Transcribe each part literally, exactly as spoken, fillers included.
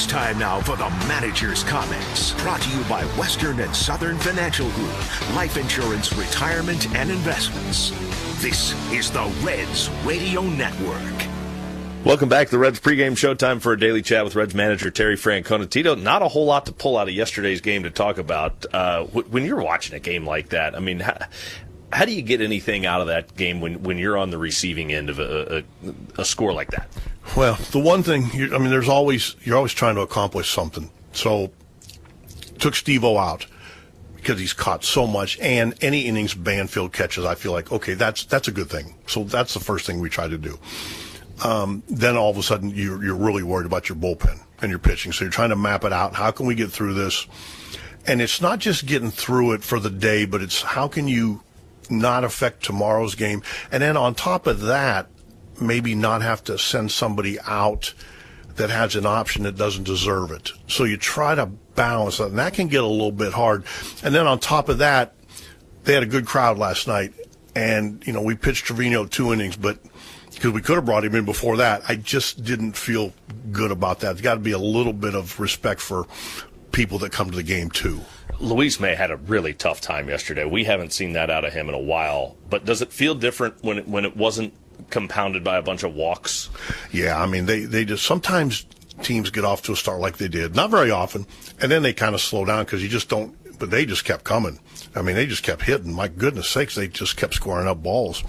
It's time now for the manager's comments. Brought to you by Western and Southern Financial Group. Life insurance, retirement, and investments. This is the Reds Radio Network. Welcome back to the Reds pregame showtime for a daily chat with Reds manager Terry Francona. Tito, not a whole lot to pull out of yesterday's game to talk about. Uh, when you're watching a game like that, I mean, how, how do you get anything out of that game when, when you're on the receiving end of a, a, a score like that? Well, the one thing, I mean, there's always, you're always trying to accomplish something. So, took Steve-O out because he's caught so much, and any innings Banfield catches, I feel like, okay, that's that's a good thing. So that's the first thing we try to do. Um, then all of a sudden you're, you're really worried about your bullpen and your pitching. So you're trying to map it out. How can we get through this? And it's not just getting through it for the day, but it's how can you not affect tomorrow's game? And then on top of that, maybe not have to send somebody out that has an option that doesn't deserve it. So you try to balance that, and that can get a little bit hard. And then on top of that, they had a good crowd last night. And, you know, we pitched Trevino two innings, but because we could have brought him in before that. I just didn't feel good about that. There's got to be a little bit of respect for people that come to the game, too. Luis May had a really tough time yesterday. We haven't seen that out of him in a while. But does it feel different when it, when it wasn't compounded by a bunch of walks? Yeah, I mean, they, they just sometimes teams get off to a start like they did. Not very often. And then they kind of slow down because you just don't. But they just kept coming. I mean, they just kept hitting. My goodness sakes, they just kept scoring up balls.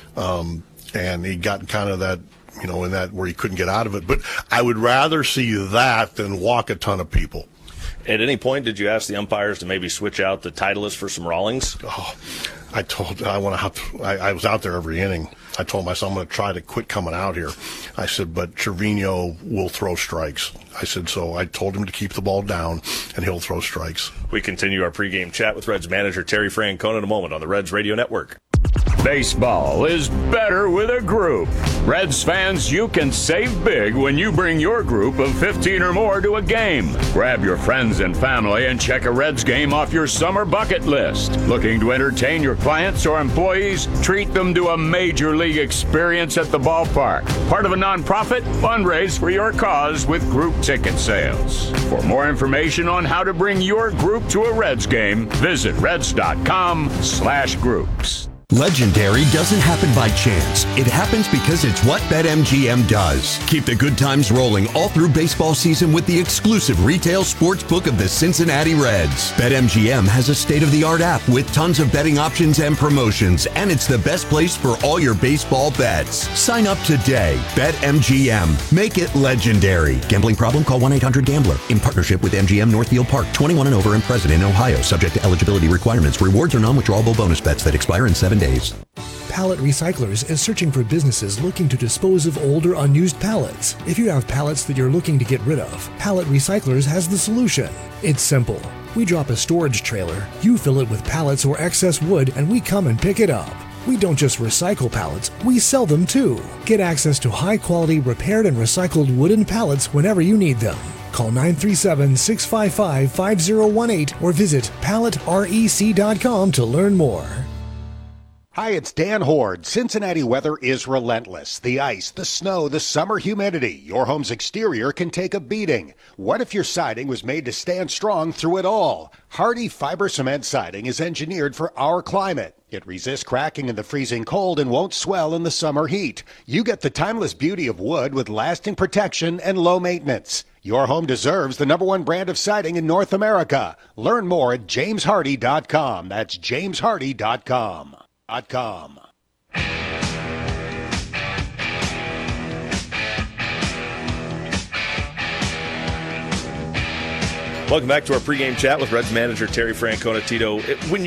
Um And he got kind of that, you know, in that where he couldn't get out of it. But I would rather see that than walk a ton of people. At any point, did you ask the umpires to maybe switch out the Titleist for some Rawlings? Oh, I told, I want to have, I, I was out there every inning. I told myself I'm going to try to quit coming out here. I said, but Trevino will throw strikes. I said, so I told him to keep the ball down, and he'll throw strikes. We continue our pregame chat with Reds manager Terry Francona in a moment on the Reds Radio Network. Baseball is better with a group. Reds fans, you can save big when you bring your group of fifteen or more to a game. Grab your friends and family and check a Reds game off your summer bucket list. Looking to entertain your clients or employees? Treat them to a major league experience at the ballpark. Part of a nonprofit? Fundraise for your cause with group ticket sales. For more information on how to bring your group to a Reds game, visit reds.com slash groups. Legendary doesn't happen by chance. It happens because it's what BetMGM does. Keep the good times rolling all through baseball season with the exclusive retail sports book of the Cincinnati Reds. BetMGM has a state-of-the-art app with tons of betting options and promotions, and it's the best place for all your baseball bets. Sign up today. BetMGM. Make it legendary. Gambling problem? Call one eight hundred gambler. In partnership with M G M Northfield Park. twenty-one and over and present in Ohio. Subject to eligibility requirements. Rewards are non-withdrawable bonus bets that expire in seven days. Pallet Recyclers is searching for businesses looking to dispose of older, unused pallets. If you have pallets that you're looking to get rid of, Pallet Recyclers has the solution. It's simple. We drop a storage trailer, you fill it with pallets or excess wood, and we come and pick it up. We don't just recycle pallets, we sell them too. Get access to high-quality repaired and recycled wooden pallets whenever you need them. Call nine three seven, six five five, five zero one eight or visit pallet rec dot com to learn more. Hi, it's Dan Horde. Cincinnati weather is relentless. The ice, the snow, the summer humidity. Your home's exterior can take a beating. What if your siding was made to stand strong through it all? Hardy Fiber Cement Siding is engineered for our climate. It resists cracking in the freezing cold and won't swell in the summer heat. You get the timeless beauty of wood with lasting protection and low maintenance. Your home deserves the number one brand of siding in North America. Learn more at james hardy dot com. That's james hardy dot com. Com. Welcome back to our pregame chat with Reds manager Terry Francona. Tito, when